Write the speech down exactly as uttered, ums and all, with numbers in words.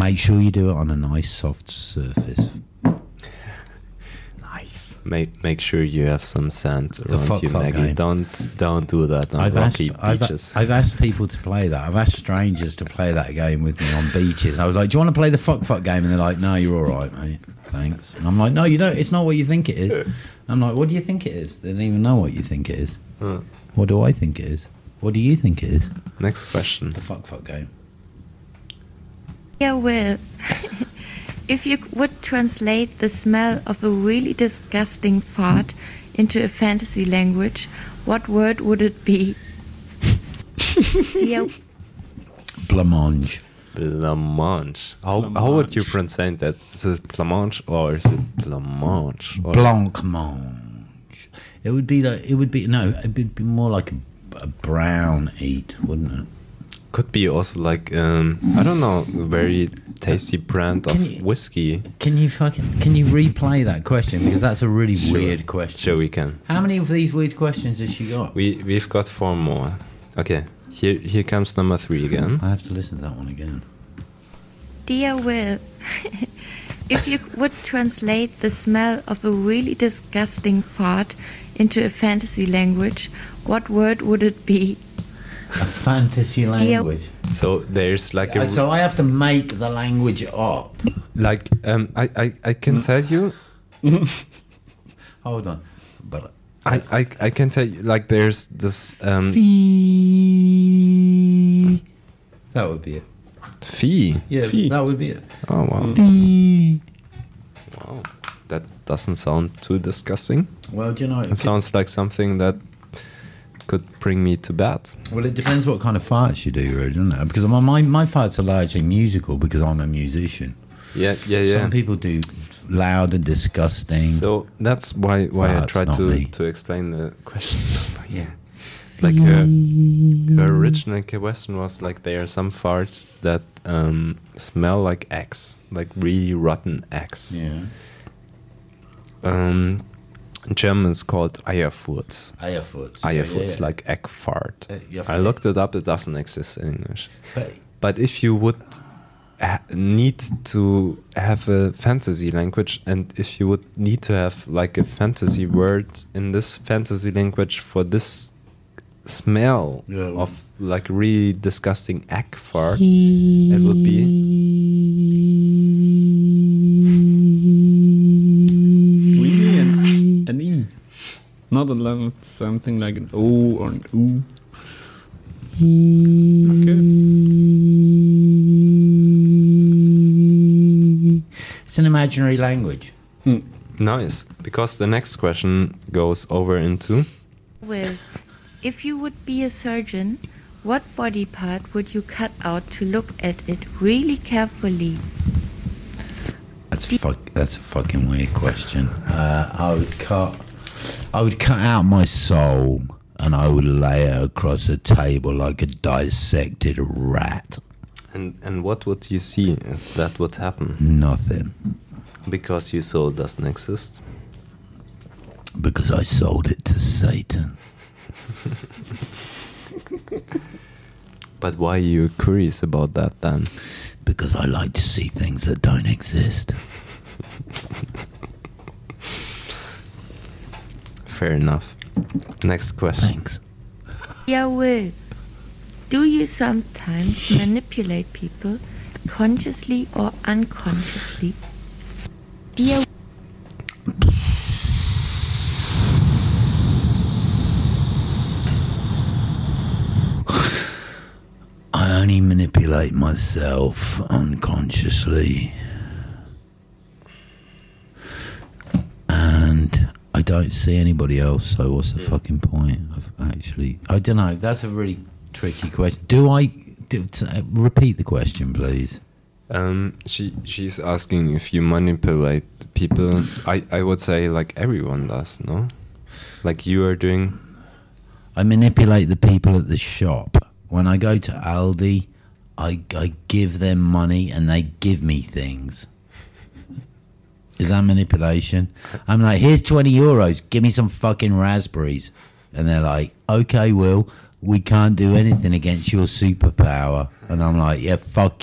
Make sure you do it on a nice soft surface. Nice. Make make sure you have some sand The around fuck you, fuck Maggie. game. Don't don't do that on I've asked, rocky I've, beaches. I've asked people to play that. I've asked strangers to play that game with me on beaches. I was like, "Do you want to play the fuck fuck game?" And they're like, "No, you're all right, mate. Thanks." And I'm like, "No, you don't. It's not what you think it is." I'm like, "What do you think it is?" They don't even know what you think it is. Uh, What do I think it is? What do you think it is? next question. The fuck fuck game. Yeah, well, if you would translate the smell of a really disgusting fart into a fantasy language, what word would it be? Dear, Blancmange. Blancmange. How how would you pronounce that? Is it blancmange or is it blancmange? Or- Blancmange. It would be like it would be no. It would be more like a, a brown eat, wouldn't it? Could be also like um, I don't know, a very tasty brand of Can you- whiskey. Can you fucking can you replay that question because that's a really Sure. weird question. Sure, we can. How many of these weird questions has she got? We we've got four more. Okay, here here comes number three again. I have to listen to that one again. dear Will, if you would translate the smell of a really disgusting fart into a fantasy language, what word would it be? A fantasy language. So there's like a Uh, so I have to make the language up. like um I I, I can tell you Hold on. But I, I I can tell you like there's this um fee. That would be it. fee. Yeah, Fee. that would be it. Oh wow. Fee. Wow. That doesn't sound too disgusting. Well, do you know? It sounds like something that could bring me to bed. Well, it depends what kind of farts you do, really, doesn't it? Because my my, my farts are largely musical because I'm a musician. Yeah, yeah, yeah. Some people do loud and disgusting. So that's why why I Farts, tried not to me. to explain the question. Yeah. Like her, her original question was like there are some farts that um, smell like eggs, like really rotten eggs. Yeah. Um, in German it's called Eierfurz. Eierfurz. Eierfurz, Yeah, yeah. like egg fart. Uh, yeah, I looked it up; it doesn't exist in English. But But if you would ha- need to have a fantasy language, and if you would need to have like a fantasy word in this fantasy language for this smell Yeah. of like really disgusting egg fart, it would be Really? An, an E. Not a level, something like an O or an U. Okay. it's an imaginary language. Hmm. nice, because the next question goes over into Will, if you would be a surgeon, what body part would you cut out to look at it really carefully? That's fuck. That's a fucking weird question. Uh, I would cut. I would cut out my soul and I would lay it across a table like a dissected rat. and and what would you see if that would happen? Nothing, Because your soul doesn't exist. because I sold it to Satan. But why are you curious about that then? Because I like to see things that don't exist. Fair enough. Next question. Thanks. Dear Will, do you sometimes manipulate people consciously or unconsciously? Dear I only manipulate myself unconsciously. And I don't see anybody else, so what's the fucking point of actually... I don't know, that's a really tricky question. Do I... Do, t- uh, repeat the question, please. Um, she she's asking if you manipulate people. I, I would say like everyone does, no? Like you are doing. I manipulate the people at the shop. When I go to Aldi, I, I give them money and they give me things. Is that manipulation? I'm like, here's twenty euros. Give me some fucking raspberries. And they're like, okay, Will, we can't do anything against your superpower. And I'm like, yeah, fuck